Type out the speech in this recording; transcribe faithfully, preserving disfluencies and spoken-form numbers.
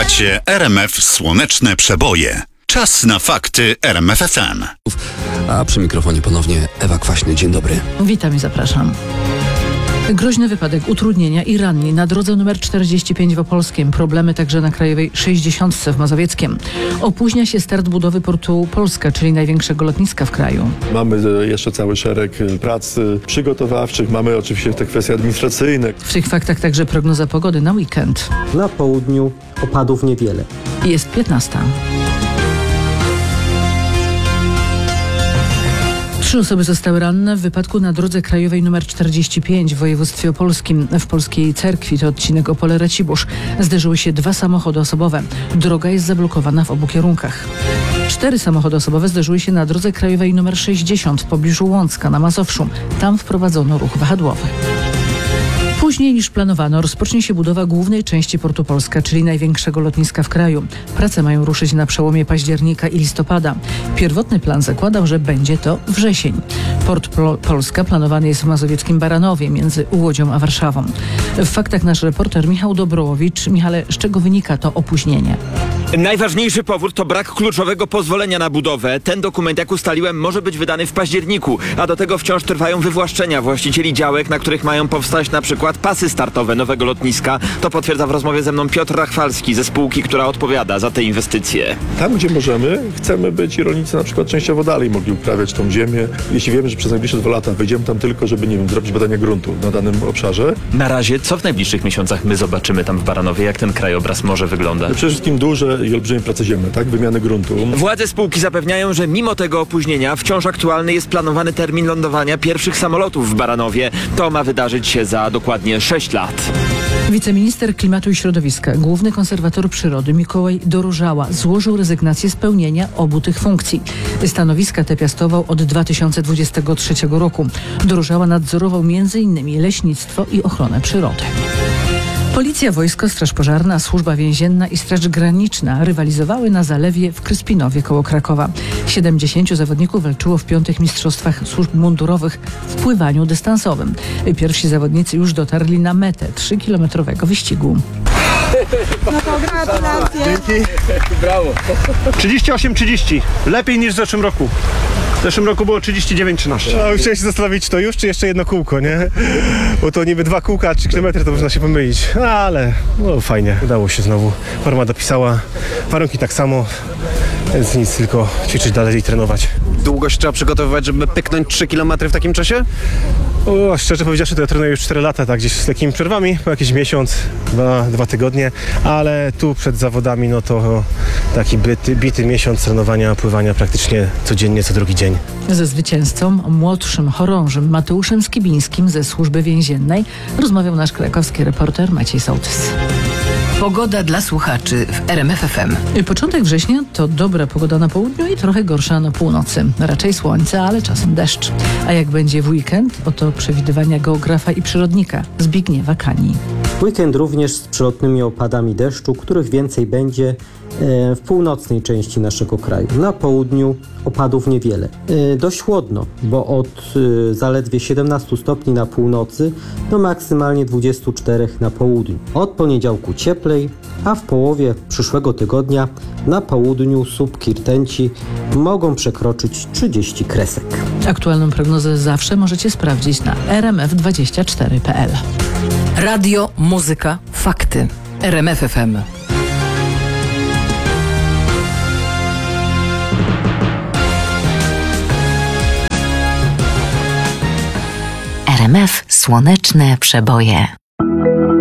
Słuchacie R M F Słoneczne Przeboje. Czas na fakty R M F F M. A przy mikrofonie ponownie Ewa Kwaśny. Dzień dobry. Witam i zapraszam. Groźny wypadek, utrudnienia i ranni na drodze numer czterdzieści pięć w Opolskiem. Problemy także na Krajowej sześćdziesiąt w Mazowieckiem. Opóźnia się start budowy portu Polska, czyli największego lotniska w kraju. Mamy jeszcze cały szereg prac przygotowawczych, mamy oczywiście te kwestie administracyjne. W tych faktach także prognoza pogody na weekend. Na południu opadów niewiele. Jest piętnasta. Trzy osoby zostały ranne w wypadku na drodze krajowej nr czterdzieści pięć w województwie opolskim. W Polskiej Cerkwi, to odcinek Opole-Racibórz, zderzyły się dwa samochody osobowe. Droga jest zablokowana w obu kierunkach. Cztery samochody osobowe zderzyły się na drodze krajowej nr sześćdziesiąt w pobliżu Łącka na Mazowszu. Tam wprowadzono ruch wahadłowy. Później niż planowano rozpocznie się budowa głównej części portu Polska, czyli największego lotniska w kraju. Prace mają ruszyć na przełomie października i listopada. Pierwotny plan zakładał, że będzie to wrzesień. Port Pol- Polska planowany jest w mazowieckim Baranowie między Łodzią a Warszawą. W faktach nasz reporter Michał Dobrołowicz. Michale, z czego wynika to opóźnienie? Najważniejszy powód to brak kluczowego pozwolenia na budowę. Ten dokument, jak ustaliłem, może być wydany w październiku, a do tego wciąż trwają wywłaszczenia właścicieli działek, na których mają powstać na przykład pasy startowe nowego lotniska. To potwierdza w rozmowie ze mną Piotr Rachwalski ze spółki, która odpowiada za te inwestycje. Tam, gdzie możemy, chcemy być i rolnicy na przykład częściowo dalej mogli uprawiać tą ziemię. Jeśli wiemy, że przez najbliższe dwa lata wejdziemy tam tylko, żeby, nie wiem, zrobić badania gruntu na danym obszarze. Na razie, co w najbliższych miesiącach my zobaczymy tam w Baranowie, jak ten krajobraz może wyglądać? Przede wszystkim duże i olbrzymie prace ziemne, tak? Wymiany gruntu. Władze spółki zapewniają, że mimo tego opóźnienia wciąż aktualny jest planowany termin lądowania pierwszych samolotów w Baranowie. To ma wydarzyć się za dokładnie sześć lat. Wiceminister Klimatu i Środowiska, główny konserwator przyrody Mikołaj Dorożała złożył rezygnację z pełnienia obu tych funkcji. Stanowiska te piastował od dwa tysiące dwudziestego trzeciego roku. Dorożała nadzorował między innymi leśnictwo i ochronę przyrody. Policja, wojsko, straż pożarna, służba więzienna i straż graniczna rywalizowały na zalewie w Kryspinowie koło Krakowa. siedemdziesięciu zawodników walczyło w piątych mistrzostwach służb mundurowych w pływaniu dystansowym. Pierwsi zawodnicy już dotarli na metę trzykilometrowego wyścigu. No to gratulacje. Dzięki. Brawo. trzydzieści osiem trzydzieści. Lepiej niż w zeszłym roku. W zeszłym roku było trzydzieści dziewięć trzynaście. No, chciałem się zastanowić, czy to już, czy jeszcze jedno kółko, nie? Bo to niby dwa kółka, trzy kilometry, to można się pomylić. No, ale no, fajnie. Udało się znowu. Forma dopisała. Warunki tak samo. Więc nic, tylko ćwiczyć dalej i trenować. Długo się trzeba przygotowywać, żeby pyknąć trzy kilometry w takim czasie? O, szczerze powiedziawszy, to ja trenuję już cztery lata, tak gdzieś z takimi przerwami, po jakiś miesiąc, dwa, dwa tygodnie, ale tu przed zawodami, no to taki bity, bity miesiąc trenowania, pływania praktycznie codziennie, co drugi dzień. Ze zwycięzcą, młodszym chorążym Mateuszem Skibińskim ze służby więziennej rozmawiał nasz krakowski reporter Maciej Sołtys. Pogoda dla słuchaczy w R M F F M. Początek września to dobra pogoda na południu i trochę gorsza na północy. Raczej słońce, ale czasem deszcz. A jak będzie w weekend? Oto przewidywania geografa i przyrodnika Zbigniewa Kani. Weekend również z przelotnymi opadami deszczu, których więcej będzie w północnej części naszego kraju. Na południu opadów niewiele. Dość chłodno, bo od zaledwie siedemnastu stopni na północy do maksymalnie dwudziestu czterech na południu. Od poniedziałku cieplej, a w połowie przyszłego tygodnia na południu słupki rtęci mogą przekroczyć trzydzieści kresek. Aktualną prognozę zawsze możecie sprawdzić na r m f dwadzieścia cztery kropka p l. Radio, muzyka, fakty. R M F F M. R M F Słoneczne Przeboje.